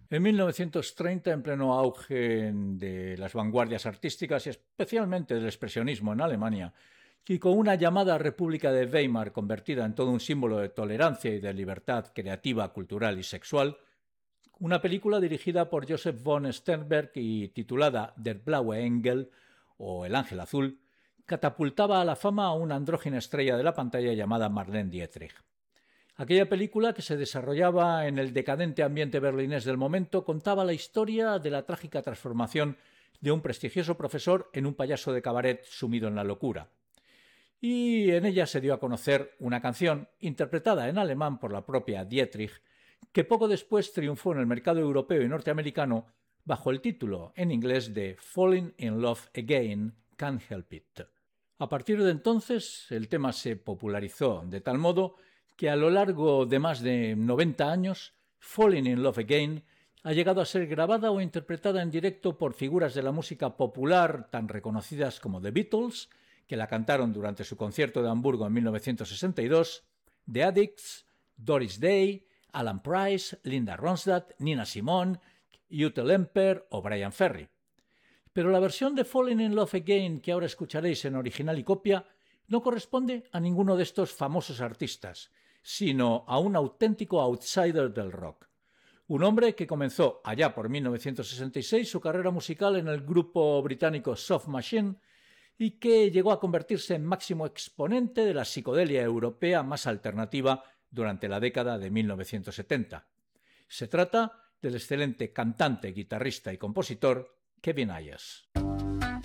En 1930, en pleno auge de las vanguardias artísticas y especialmente del expresionismo en Alemania, y con una llamada República de Weimar convertida en todo un símbolo de tolerancia y de libertad creativa, cultural y sexual, una película dirigida por Joseph von Sternberg y titulada Der blaue Engel, o El ángel azul, catapultaba a la fama a una andrógina estrella de la pantalla llamada Marlene Dietrich. Aquella película, que se desarrollaba en el decadente ambiente berlinés del momento, contaba la historia de la trágica transformación de un prestigioso profesor en un payaso de cabaret sumido en la locura. Y en ella se dio a conocer una canción, interpretada en alemán por la propia Dietrich, que poco después triunfó en el mercado europeo y norteamericano bajo el título en inglés de Falling in Love Again, Can't Help It. A partir de entonces, el tema se popularizó de tal modo que a lo largo de más de 90 años, Falling in Love Again ha llegado a ser grabada o interpretada en directo por figuras de la música popular tan reconocidas como The Beatles, que la cantaron durante su concierto de Hamburgo en 1962, The Addicts, Doris Day, Alan Price, Linda Ronstadt, Nina Simone, Ute Lemper o Brian Ferry. Pero la versión de Falling in Love Again que ahora escucharéis en original y copia no corresponde a ninguno de estos famosos artistas, sino a un auténtico outsider del rock. Un hombre que comenzó allá por 1966 su carrera musical en el grupo británico Soft Machine y que llegó a convertirse en máximo exponente de la psicodelia europea más alternativa durante la década de 1970. Se trata del excelente cantante, guitarrista y compositor Kevin Ayers.